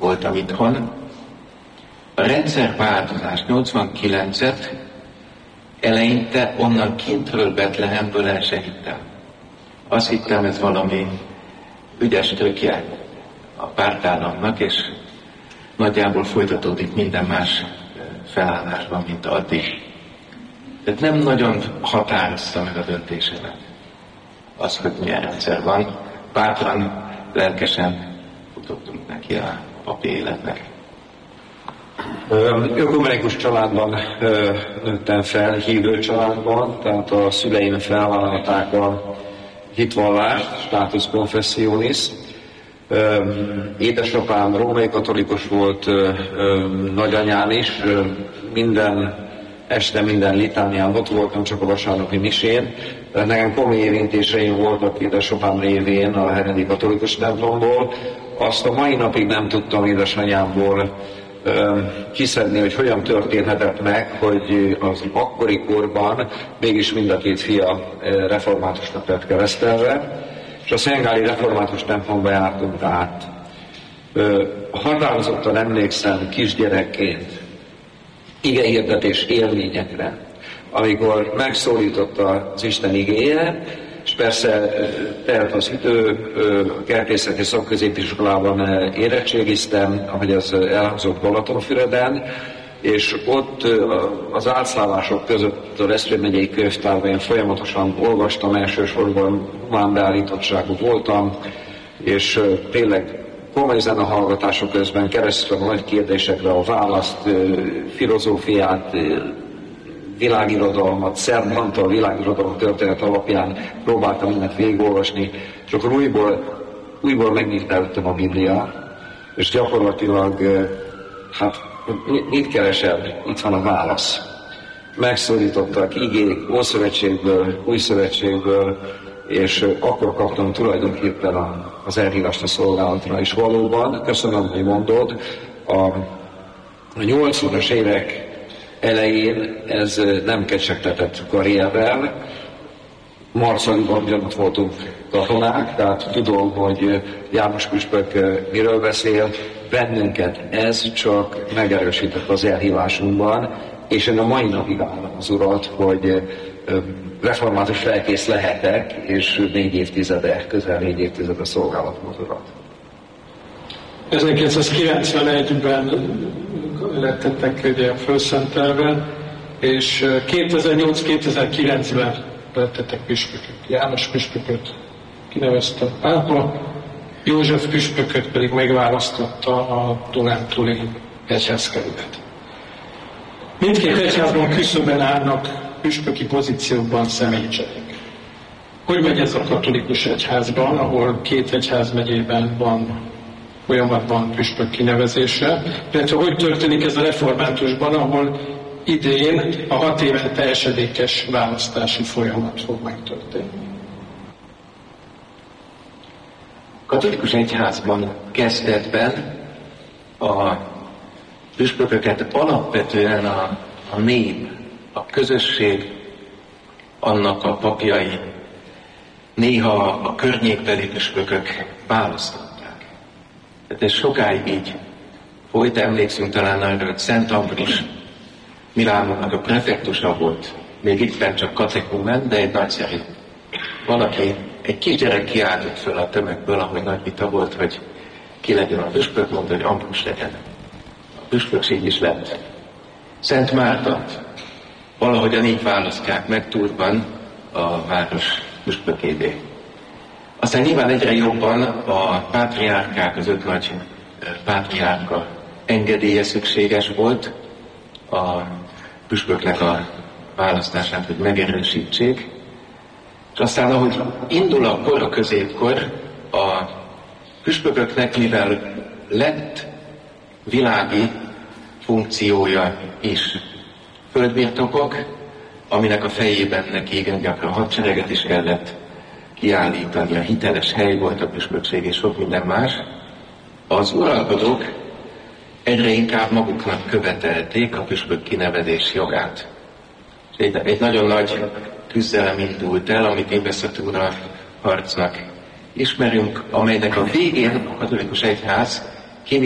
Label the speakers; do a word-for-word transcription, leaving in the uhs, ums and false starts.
Speaker 1: voltam itthon. A rendszerváltozás nyolcvankilencet eleinte onnan kintről, Betlehemből el se hittem. Azt hittem, ez valami ügyes trükkje a pártállamnak, és nagyjából folytatódik minden más felállásban, mint addig. Tehát nem nagyon határozta meg a döntésemet. Az, hogy milyen rendszer van. Bátran, lelkesen futottunk neki a papi életnek.
Speaker 2: Ökumenikus családban nőttem fel, hívő családban, tehát a szüleim felvállalták a hitvallást, status confessionis. Édesapám római katolikus volt, nagyanyám is, minden este, minden litánián ott voltam, csak a vasárnapi misén. Nekem komoly érintéseim voltak édesapám révén a heredi katolikus templomból. Azt a mai napig nem tudtam édesanyámból kiszedni, hogy hogyan történhetett meg, hogy az akkori korban mégis mind a két fia reformátusnak lett keresztelve, és a szengáli református templomba jártunk át. Határozottan emlékszem kisgyerekként igehirdetés élményekre, amikor megszólította az Isten igéje, és persze telt az idő, kertészeti szakközépiskolában érettségiztem, ahogy az elhangzott Balatonfüreden, és ott az átszállások között a Veszprém megyei könyvtárban én folyamatosan olvastam, elsősorban humán beállítottságú voltam, és tényleg komoly zenehallgatások közben keresztül a nagy kérdésekre a választ, filozófiát, világirodalmat, Szerb-Antal világirodalom történet alapján próbáltam mindent végigolvasni, és akkor újból, újból megnyílt előttem a Biblia, és gyakorlatilag, hát mit keresel? Itt van a válasz. Megszólítottak igék, Ószövetségből, Új Szövetségből, és akkor kaptam tulajdonképpen az elhívást a szolgálatra is valóban. Köszönöm, hogy mondod, a nyolcvanas évek elején ez nem kecsegtetett karrierrel. Marcaliban ugyanott voltunk katonák, tehát tudom, hogy János püspök miről beszél. Bennünket ez csak megerősített az elhívásunkban, és én a mai napig állom az Urat, hogy református felkész lehetek, és négy évtizede, közel négy évtizede szolgálatom az Urat.
Speaker 3: ezerkilencszázkilencvenegyben lettettek ugye felszentelve, és kétezer-nyolc kétezer-kilencben lettettek püspököt. János püspököt kinevezte a pápa, József püspököt pedig megválasztotta a Dunántúli egyházkerület. Mindkét egyházban küszöbben állnak püspöki pozíciókban személycserék. Hogy megy ez a katolikus egyházban, ahol két egyházmegyében van folyamatban püspök kinevezése, illetve hogy történik ez a reformátusban, ahol idén a hat évente esedékes választási folyamat fog megtörténni.
Speaker 1: A katolikus egyházban kezdetben a püspököket alapvetően a, a nép, a közösség, annak a papjai, néha a környékbeli püspökök választották. Tehát ez sokáig így folyt, emlékszünk talán arra, hogy Szent Ambrus Milánónak a prefektusa volt, még itt fent csak katekumen, de egy nagyszerű. Valaki, egy kisgyerek kiáltott föl a tömegből, ahogy nagy vita volt, hogy ki legyen a püspök, mondta, hogy Ambrus legyen. A püspökség is lett. Szent Mártont valahogyan így választják meg Tourban a város püspökévé. Aztán nyilván egyre jobban a pátriárkák, az öt nagy pátriárka engedélye szükséges volt a püspöknek a választását, hogy megerősítsék. És aztán, ahogy indul a kor, a középkor, a püspököknek, mivel lett világi funkciója is, földbirtokok, aminek a fejében neki igen gyakran hadsereget is kellett kiállítani, a hiteles hely volt a püspökség és sok minden más, az uralkodók egyre inkább maguknak követelték a püspök kinevezés jogát. Egy, egy nagyon nagy küzdelem indult el, amit Investitúra harcnak ismerünk, amelynek a végén a katolikus egyház